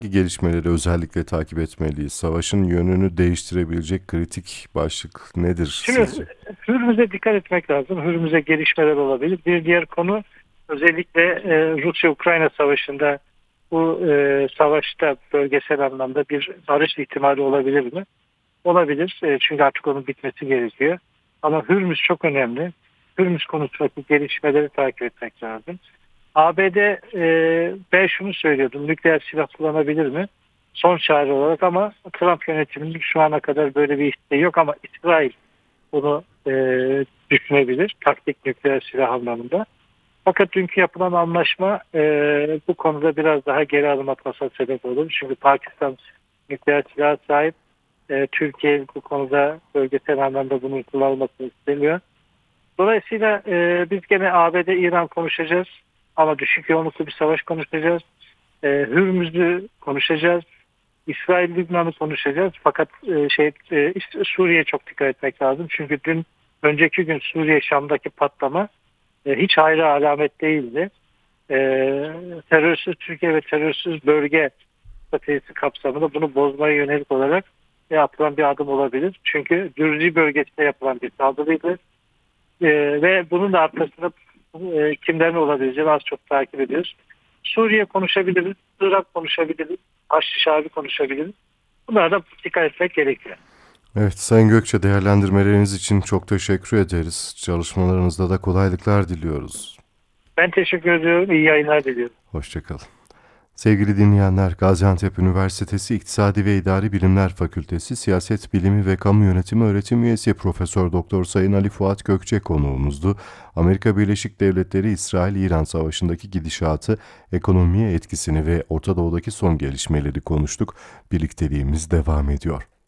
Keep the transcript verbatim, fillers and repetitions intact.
gelişmeleri özellikle takip etmeliyiz? Savaşın yönünü değiştirebilecek kritik başlık nedir Şimdi sizce? Hürmüz'e dikkat etmek lazım. Hürmüz'e gelişmeler olabilir. Bir diğer konu özellikle e, Rusya-Ukrayna savaşında bu e, savaşta bölgesel anlamda bir barış ihtimali olabilir mi? Olabilir. E, çünkü artık onun bitmesi gerekiyor. Ama Hürmüz çok önemli. Hürmüz konusundaki gelişmeleri takip etmek lazım. A B D e, ben şunu söylüyordum. Nükleer silah kullanabilir mi? Son çare olarak ama Trump yönetiminin şu ana kadar böyle bir isteği yok ama İsrail bunu e, düşünebilir. Taktik nükleer silah anlamında. Fakat dünkü yapılan anlaşma e, bu konuda biraz daha geri adım atmasına sebep olur. Çünkü Pakistan nükleer silah sahip. E, Türkiye bu konuda bölgesel anlamda bunun kullanılmasını istemiyor. Dolayısıyla e, biz gene A B D-İran konuşacağız ama düşük yoğunluklu bir savaş konuşacağız. E, Hürmüz'ü konuşacağız. İsrail-Lübnan'ı konuşacağız. Fakat e, şey e, işte Suriye'ye çok dikkat etmek lazım. Çünkü dün önceki gün Suriye Şam'daki patlama e, hiç hayra alamet değildi. E, terörsüz Türkiye ve terörsüz bölge stratejisi kapsamında bunu bozmaya yönelik olarak yapılan bir adım olabilir. Çünkü Dürzi bölgesinde yapılan bir saldırıydı. E, ve bunun da arkasında e, kimlerin olabileceğini az çok takip ediyoruz. Suriye konuşabiliriz, Irak konuşabiliriz, Haçlı Şabi konuşabiliriz. Bunlara da dikkat etmek gerekiyor. Evet, Sayın Gökçe, değerlendirmeleriniz için çok teşekkür ederiz. Çalışmalarınızda da kolaylıklar diliyoruz. Ben teşekkür ediyorum. İyi yayınlar diliyorum. Hoşçakalın. Sevgili dinleyenler, Gaziantep Üniversitesi İktisadi ve İdari Bilimler Fakültesi Siyaset Bilimi ve Kamu Yönetimi Öğretim Üyesi Profesör Doktor Sayın Ali Fuat Gökçe konuğumuzdu. Amerika Birleşik Devletleri İsrail-İran Savaşı'ndaki gidişatı, ekonomiye etkisini ve Orta Doğu'daki son gelişmeleri konuştuk. Birlikteliğimiz devam ediyor.